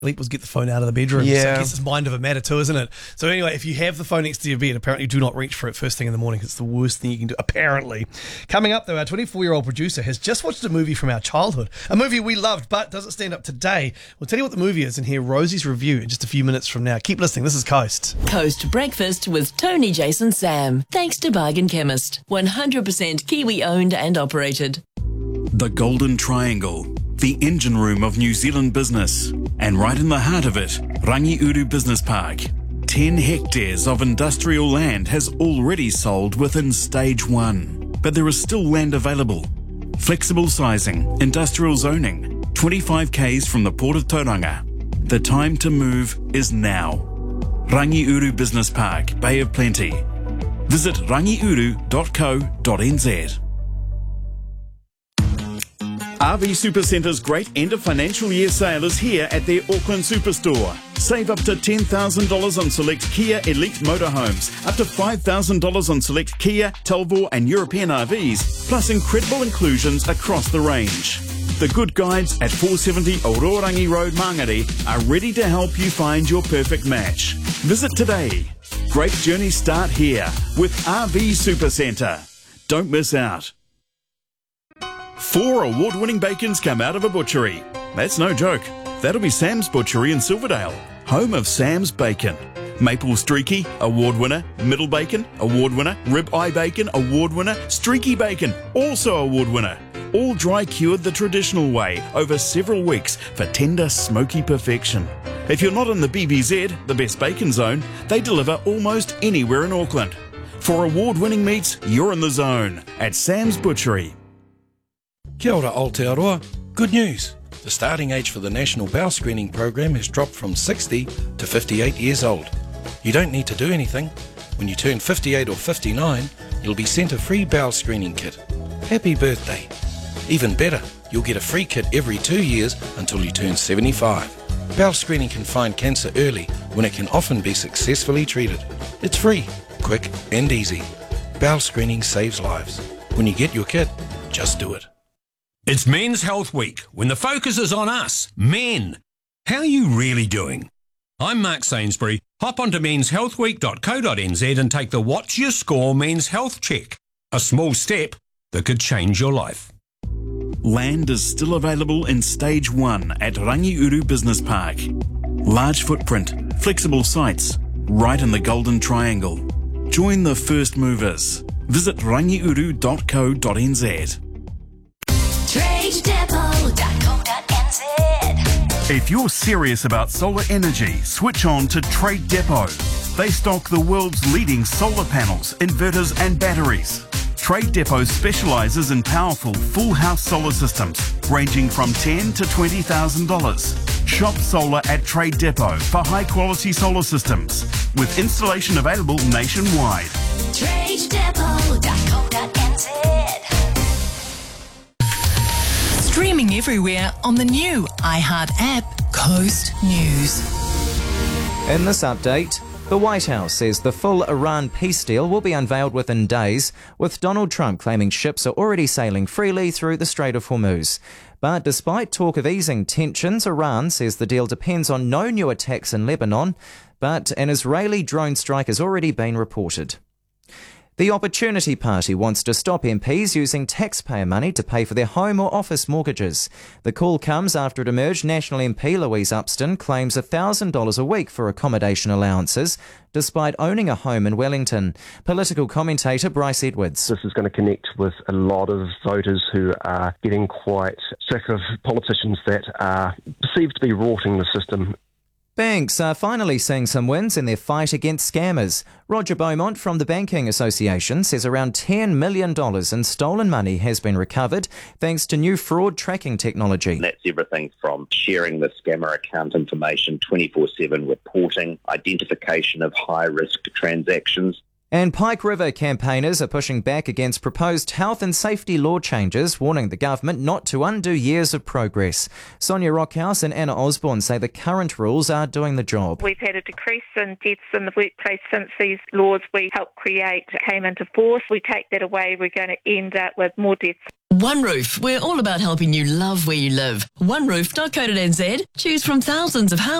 Leap was get the phone out of the bedroom. Yeah. So I guess it's mind over matter too, isn't it? So anyway, if you have the phone next to your bed, apparently do not reach for it first thing in the morning. It's the worst thing you can do, apparently. Coming up, though, our 24-year-old producer has just watched a movie from our childhood. A movie we loved, but doesn't stand up today. We'll tell you what the movie is and hear Rosie's review in just a few minutes from now. Keep listening. This is Coast. Coast Breakfast with Tony, Jason, Sam. Thanks to Bargain Chemist. 100% Kiwi owned and operated. The Golden Triangle, the engine room of New Zealand business. And right in the heart of it, Rangiuru Business Park. 10 hectares of industrial land has already sold within stage 1. But there is still land available. Flexible sizing, industrial zoning, 25 k's from the Port of Tauranga. The time to move is now. Rangiuru Business Park, Bay of Plenty. Visit rangiuru.co.nz. RV Supercenter's great end of financial year sale is here at their Auckland Superstore. Save up to $10,000 on select Kia Elite motorhomes, up to $5,000 on select Kia, Talbot and European RVs, plus incredible inclusions across the range. The good guides at 470 Ororangi Road, Mangere are ready to help you find your perfect match. Visit today. Great journeys start here with RV Supercenter. Don't miss out. 4 award-winning bacons come out of a butchery. That's no joke. That'll be Sam's Butchery in Silverdale, home of Sam's Bacon. Maple Streaky, award winner. Middle Bacon, award winner. Rib Eye Bacon, award winner. Streaky Bacon, also award winner. All dry cured the traditional way over several weeks for tender, smoky perfection. If you're not in the BBZ, the best bacon zone, they deliver almost anywhere in Auckland. For award-winning meats, you're in the zone at Sam's Butchery. Kia ora Aotearoa. Good news. The starting age for the National Bowel Screening Program has dropped from 60 to 58 years old. You don't need to do anything. When you turn 58 or 59, you'll be sent a free bowel screening kit. Happy birthday. Even better, you'll get a free kit every 2 years until you turn 75. Bowel screening can find cancer early when it can often be successfully treated. It's free, quick and easy. Bowel screening saves lives. When you get your kit, just do it. It's Men's Health Week, when the focus is on us, men. How are you really doing? I'm Mark Sainsbury. Hop onto menshealthweek.co.nz and take the What's Your Score Men's Health Check. A small step that could change your life. Land is still available in Stage 1 at Rangiuru Business Park. Large footprint, flexible sites, right in the Golden Triangle. Join the first movers. Visit rangiuru.co.nz. TradeDepot.co.nz. If you're serious about solar energy, switch on to Trade Depot. They stock the world's leading solar panels, inverters and batteries. Trade Depot specialises in powerful full house solar systems ranging from $10,000 to $20,000. Shop solar at Trade Depot for high quality solar systems with installation available nationwide. TradeDepot.co.nz. Streaming everywhere on the new iHeart app, Coast News. In this update, the White House says the full Iran peace deal will be unveiled within days, with Donald Trump claiming ships are already sailing freely through the Strait of Hormuz. But despite talk of easing tensions, Iran says the deal depends on no new attacks in Lebanon, but an Israeli drone strike has already been reported. The Opportunity Party wants to stop MPs using taxpayer money to pay for their home or office mortgages. The call comes after it emerged National MP Louise Upston claims $1,000 a week for accommodation allowances, despite owning a home in Wellington. Political commentator Bryce Edwards. This is going to connect with a lot of voters who are getting quite sick of politicians that are perceived to be rorting the system. Banks are finally seeing some wins in their fight against scammers. Roger Beaumont from the Banking Association says around $10 million in stolen money has been recovered thanks to new fraud tracking technology. That's everything from sharing the scammer account information 24/7 reporting, identification of high-risk transactions. And Pike River campaigners are pushing back against proposed health and safety law changes, warning the government not to undo years of progress. Sonia Rockhouse and Anna Osborne say the current rules are doing the job. We've had a decrease in deaths in the workplace since these laws we helped create came into force. We take that away, we're going to end up with more deaths. One Roof, we're all about helping you love where you live. OneRoof.co.nz. Choose from thousands of houses